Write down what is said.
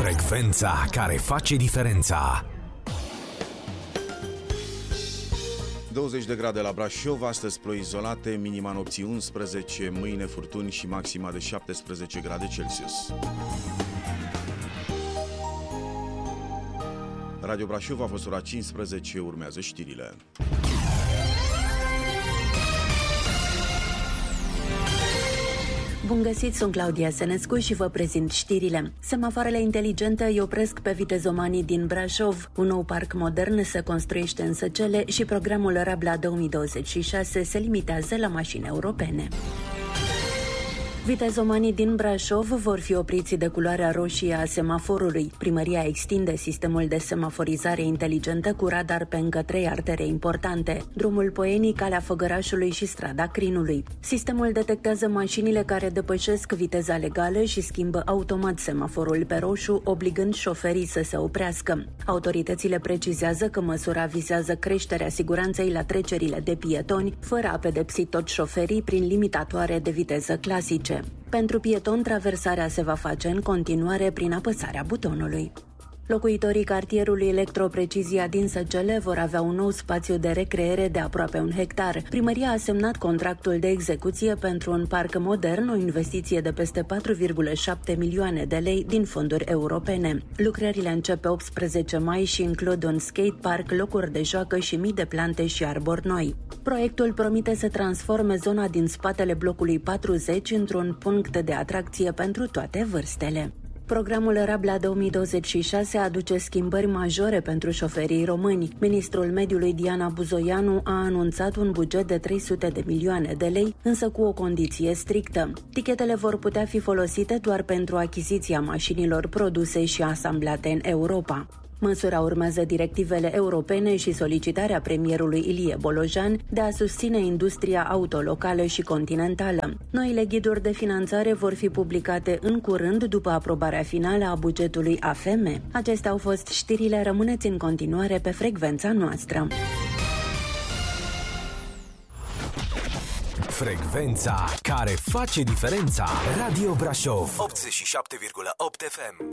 Frecvența care face diferența. 20 de grade la Brașov, astăzi ploi izolate, minima nopții 11, mâine furtuni și maxima de 17 grade Celsius. Radio Brașov a fost ora 15, urmează știrile. Bun găsit, sunt Claudia Senescu și vă prezint știrile. Semafoarele inteligente îi opresc pe vitezomanii din Brașov. Un nou parc modern se construiește în Săcele și programul Rabla 2026 se limitează la mașini europene. Vitezomanii din Brașov vor fi opriți de culoarea roșie a semaforului. Primăria extinde sistemul de semaforizare inteligentă cu radar pe încă 3 artere importante: drumul Poenii, Calea Făgărașului și strada Crinului. Sistemul detectează mașinile care depășesc viteza legală și schimbă automat semaforul pe roșu, obligând șoferii să se oprească. Autoritățile precizează că măsura vizează creșterea siguranței la trecerile de pietoni, fără a pedepsi toți șoferii prin limitatoare de viteză clasice. Pentru pieton, traversarea se va face în continuare prin apăsarea butonului. Locuitorii cartierului Electroprecizia din Săcele vor avea un nou spațiu de recreere de aproape 1 hectar. Primăria a semnat contractul de execuție pentru un parc modern, o investiție de peste 4,7 milioane de lei din fonduri europene. Lucrările încep pe 18 mai și includ un skatepark, locuri de joacă și mii de plante și arbori noi. Proiectul promite să transforme zona din spatele blocului 40 într-un punct de atracție pentru toate vârstele. Programul Rabla 2026 aduce schimbări majore pentru șoferii români. Ministrul Mediului Diana Buzoianu a anunțat un buget de 300 de milioane de lei, însă cu o condiție strictă. Tichetele vor putea fi folosite doar pentru achiziția mașinilor produse și asamblate în Europa. Măsura urmează directivele europene și solicitarea premierului Ilie Bolojan de a susține industria autolocală și continentală. Noile ghiduri de finanțare vor fi publicate în curând după aprobarea finală a bugetului AFM. Acestea au fost știrile, rămâneți în continuare pe frecvența noastră. Frecvența care face diferența. Radio Brașov 87,8 FM.